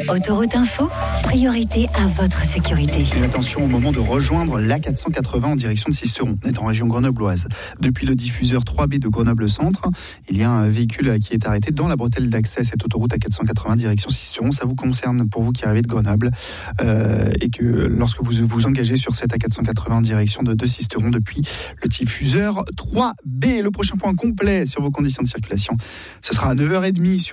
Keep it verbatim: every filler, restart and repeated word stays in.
Autoroute Info, priorité à votre sécurité. Et attention au moment de rejoindre l'A quatre cent quatre-vingts en direction de Sisteron. On est en région grenobloise. Depuis le diffuseur trois B de Grenoble Centre, il y a un véhicule qui est arrêté dans la bretelle d'accès à cette autoroute A quatre cent quatre-vingts direction Sisteron. Ça vous concerne pour vous qui arrivez de Grenoble euh, et que lorsque vous vous engagez sur cette A quatre cent quatre-vingts en direction de, de Sisteron depuis le diffuseur trois B. Le prochain point complet sur vos conditions de circulation, ce sera à neuf heures trente sur